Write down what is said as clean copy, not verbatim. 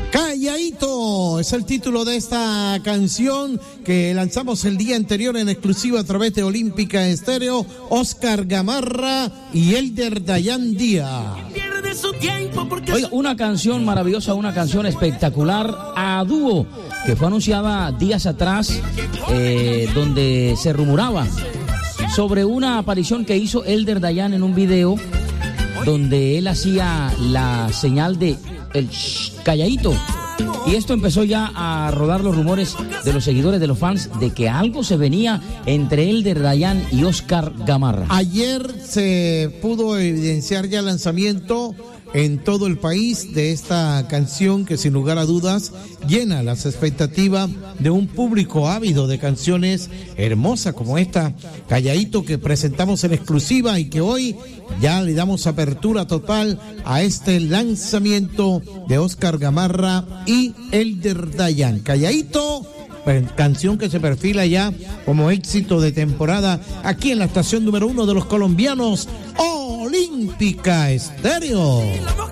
Calladito es el título de esta canción que lanzamos el día anterior en exclusiva a través de Olímpica Estéreo. Oscar Gamarra y Elder Dayan Díaz. Oiga, una canción maravillosa, una canción espectacular a dúo que fue anunciada días atrás, donde se rumoraba sobre una aparición que hizo Elder Dayan en un video donde él hacía la señal de el calladito. Y esto empezó ya a rodar los rumores de los seguidores, de los fans, de que algo se venía entre Elder Dayan y Oscar Gamarra. Ayer se pudo evidenciar ya el lanzamiento en todo el país de esta canción que sin lugar a dudas llena las expectativas de un público ávido de canciones hermosas como esta, Calladito, que presentamos en exclusiva y que hoy ya le damos apertura total a este lanzamiento de Oscar Gamarra y Elder Dayan. Calladito, canción que se perfila ya como éxito de temporada aquí en la estación número 1 de los colombianos, Olímpica Estéreo.